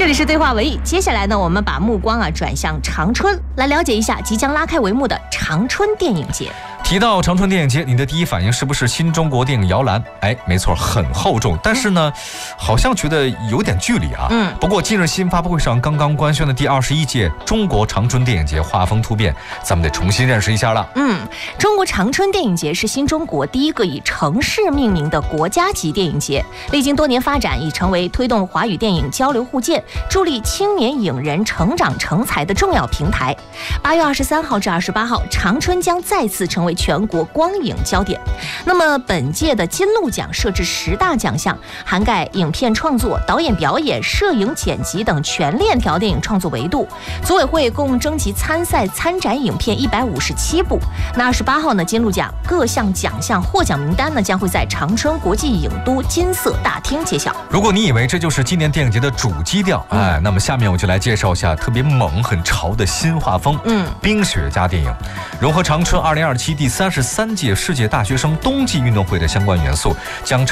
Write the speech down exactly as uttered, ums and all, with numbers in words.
这里是对话文艺，接下来呢，我们把目光啊转向长春，来了解一下即将拉开帷幕的长春电影节。 提到长春电影节，你的第一反应是不是新中国电影摇篮？哎，没错，很厚重，但是呢，好像觉得有点距离啊。 嗯。 不过近日新闻发布会上刚刚官宣的第二十一届中国长春电影节画风突变，咱们得重新认识一下了。 嗯，中国长春电影节是新中国第一个以城市命名的国家级电影节，历经多年发展，已成为推动华语电影交流互鉴、助力青年影人成长成才的重要平台。八月二十三号至二十八号，长春将再次成为全国光影焦点。那么本届的金鹿奖设置十大奖项，涵盖影片创作、导演表演、摄影剪辑等全链条电影创作维度。组委会共征集参赛参展影片一百五十七部。那二十八号呢，金鹿奖各项奖项获奖名单呢将会在长春国际影都金色大厅揭晓。 如果你以为这就是今年电影节的主基调，哎，那么下面我就来介绍一下特别猛、很潮的新画风。 嗯， 冰雪加电影，融合长春二零二七第三十三届世界大学生冬季运动会的相关元素，将